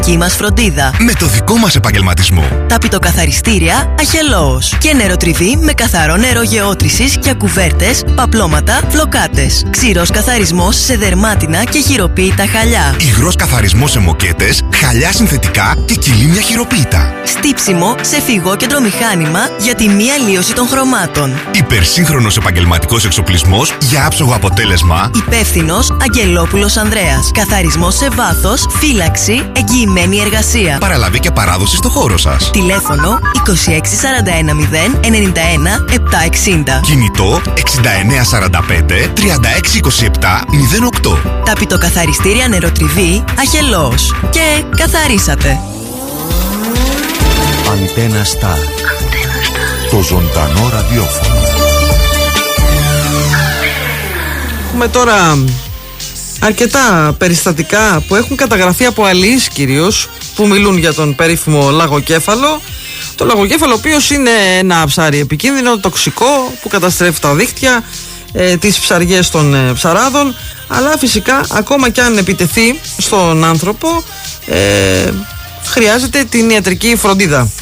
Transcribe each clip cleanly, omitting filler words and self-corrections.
δική μας φροντίδα. Με το δικό μας επαγγελματισμό. Ταπητοκαθαριστήρια Αχελώος. Και νεροτριβή με καθαρό νερό γεώτρησης για κουβέρτες, παπλώματα, φλοκάτες. Ξηρός καθαρισμός σε δερμάτινα και χειροποίητα χαλιά. Υγρός καθαρισμός σε μοκέτες, χαλιά συνθετικά και κυλίμια χειροποίητα. Στύψιμο σε φυγόκεντρο μηχάνημα για τη μη αλλίωση των χρωμάτων. Υπερσύγχρονος επαγγελματικός εξοπλισμός για άψογο αποτέλεσμα. Υπεύθυνος Αγγελόπουλος Ανδρέας. Καθαρισμός σε βάθος, φύλαξη, εγγυημένη εργασία. Παραλαβή και παράδοση στο χώρο σας. Τηλέφωνο 2641 091 760. Κινητό 6945 3627 08. Ταπητοκαθαριστήρια νεροτριβή Αχελώος. Και καθαρίσατε. Αντένα Σταρ. Το ζωντανό ραδιόφωνο. Έχουμε τώρα αρκετά περιστατικά που έχουν καταγραφεί από αλληλείς κυρίως, που μιλούν για τον περίφημο λαγοκέφαλο. Το λαγοκέφαλο, ο οποίος είναι ένα ψάρι επικίνδυνο, τοξικό, που καταστρέφει τα δίχτυα, τις ψαριές των ψαράδων, αλλά φυσικά ακόμα και αν επιτεθεί στον άνθρωπο, χρειάζεται την ιατρική φροντίδα.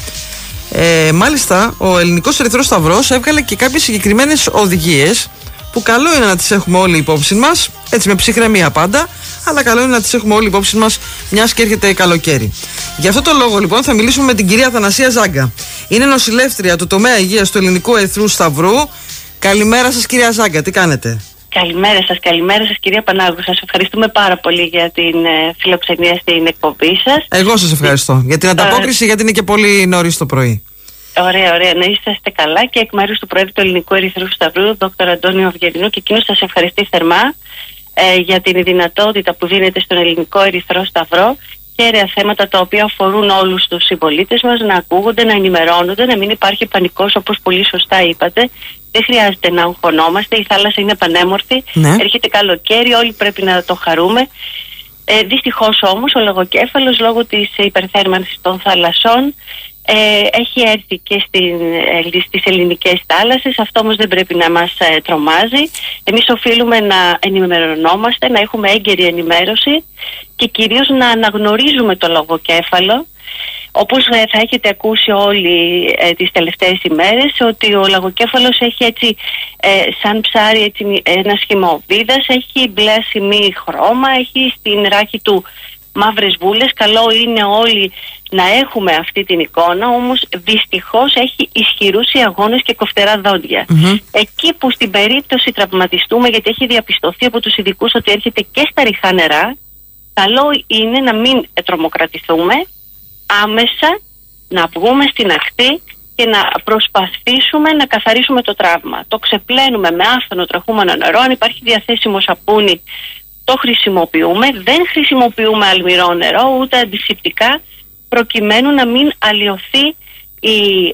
Μάλιστα, ο Ελληνικός Ερυθρός Σταυρός έβγαλε και κάποιες συγκεκριμένες οδηγίες που καλό είναι να τις έχουμε όλοι υπόψη μας, έτσι με ψυχραιμία πάντα, αλλά καλό είναι να τις έχουμε όλοι υπόψη μας, μιας και έρχεται καλοκαίρι. Γι' αυτό το λόγο λοιπόν θα μιλήσουμε με την κυρία Αθανασία Ζάγκα. Είναι νοσηλεύτρια του τομέα υγείας του Ελληνικού Ερυθρού Σταυρού. Καλημέρα σας κυρία Ζάγκα, τι κάνετε? Καλημέρα σας κυρία Πανάγου. Σας ευχαριστούμε πάρα πολύ για την φιλοξενία στην εκπομπή σας. Εγώ σας ευχαριστώ για την ανταπόκριση, γιατί είναι και πολύ νωρίς το πρωί. Ωραία, να είσαστε καλά, και εκ μέρους του Προέδρου του Ελληνικού Ερυθρού Σταυρού, Δ. Αντώνιο Αυγερινού, και εκείνος σας ευχαριστεί θερμά για την δυνατότητα που δίνεται στον Ελληνικό Ερυθρό Σταυρό, κέρια θέματα τα οποία αφορούν όλους τους συμπολίτες μας να ακούγονται, να ενημερώνονται, να μην υπάρχει πανικός, όπως πολύ σωστά είπατε. Δεν χρειάζεται να αγχωνόμαστε, η θάλασσα είναι πανέμορφη, έρχεται καλοκαίρι, όλοι πρέπει να το χαρούμε. Δυστυχώς όμως ο λαγοκέφαλος, λόγω της υπερθέρμανσης των θαλασσών, έχει έρθει και στις ελληνικές θάλασσες. Αυτό όμως δεν πρέπει να μας τρομάζει. Εμείς οφείλουμε να ενημερωνόμαστε, να έχουμε έγκαιρη ενημέρωση και κυρίως να αναγνωρίζουμε το λαγοκέφαλο. Όπως θα έχετε ακούσει όλοι τις τελευταίες ημέρες, ότι ο λαγοκέφαλος έχει έτσι σαν ψάρι έτσι, ένα σχήμα οβίδας, έχει μπλε ασημή χρώμα, έχει στην ράχη του μαύρες βούλες. Καλό είναι όλοι να έχουμε αυτή την εικόνα, όμως δυστυχώς έχει ισχυρούς αγώνες και κοφτερά δόντια. Εκεί που στην περίπτωση τραυματιστούμε, γιατί έχει διαπιστωθεί από τους ειδικούς ότι έρχεται και στα ρηχά νερά, καλό είναι να μην τρομοκρατηθούμε, άμεσα να βγούμε στην ακτή και να προσπαθήσουμε να καθαρίσουμε το τραύμα. Το ξεπλένουμε με άφθονο τραχούμενο νερό, αν υπάρχει διαθέσιμο σαπούνι το χρησιμοποιούμε, δεν χρησιμοποιούμε αλμυρό νερό ούτε αντισηπτικά, προκειμένου να μην αλλοιωθεί η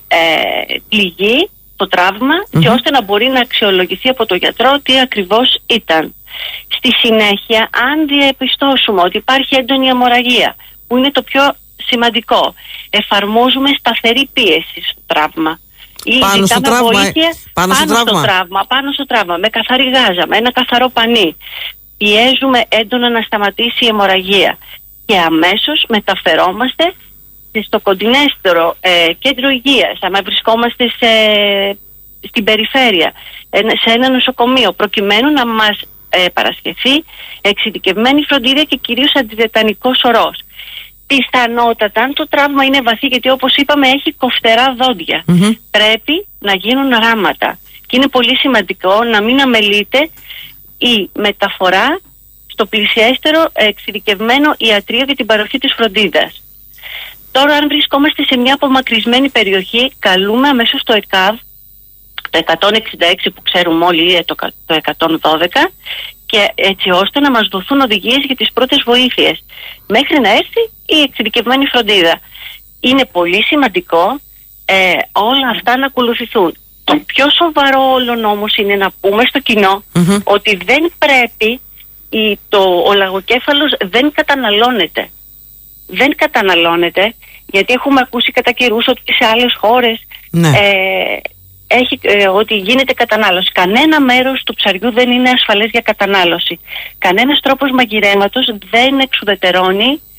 πληγή, το τραύμα, και ώστε να μπορεί να αξιολογηθεί από τον γιατρό τι ακριβώς ήταν. Στη συνέχεια, αν διαπιστώσουμε ότι υπάρχει έντονη αιμορραγία, που είναι το πιο σημαντικό, εφαρμόζουμε σταθερή πίεση στο τραύμα. Πάνω στο τραύμα, πάνω στο τραύμα, με καθαρή γάζα, με ένα καθαρό πανί. Πιέζουμε έντονα να σταματήσει η αιμορραγία και αμέσως μεταφερόμαστε στο κοντινέστερο κέντρο υγείας, άμα βρισκόμαστε στην περιφέρεια, σε ένα νοσοκομείο, προκειμένου να μας παρασχεθεί εξειδικευμένη φροντίδα και κυρίως αντιτετανικός ορός. Πιθανότατα, αν το τραύμα είναι βαθύ, γιατί όπως είπαμε έχει κοφτερά δόντια, πρέπει να γίνουν ράματα, και είναι πολύ σημαντικό να μην αμελείται η μεταφορά στο πλησιέστερο εξειδικευμένο ιατρείο για την παροχή της φροντίδας. Τώρα, αν βρισκόμαστε σε μια απομακρυσμένη περιοχή, καλούμε αμέσως το ΕΚΑΒ, το 166 που ξέρουμε όλοι, το 112, και έτσι ώστε να μας δοθούν οδηγίες για τις πρώτες βοήθειες μέχρι να έρθει η εξειδικευμένη φροντίδα. Είναι πολύ σημαντικό όλα αυτά να ακολουθηθούν. Το πιο σοβαρό όλων όμως είναι να πούμε στο κοινό ότι δεν πρέπει, ο λαγοκέφαλος δεν καταναλώνεται. Δεν καταναλώνεται, γιατί έχουμε ακούσει κατά καιρούς ότι σε άλλες χώρες ότι γίνεται κατανάλωση. Κανένα μέρος του ψαριού δεν είναι ασφαλές για κατανάλωση. Κανένας τρόπος μαγειρέματος δεν εξουδετερώνει